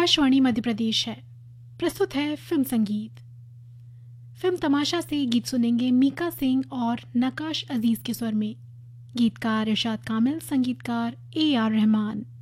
आकाशवाणी मध्य प्रदेश है। प्रस्तुत है फिल्म संगीत। फिल्म तमाशा से गीत सुनेंगे मीका सिंह और नकाश अजीज के स्वर में। गीतकार इरशाद कामिल, संगीतकार AR रहमान।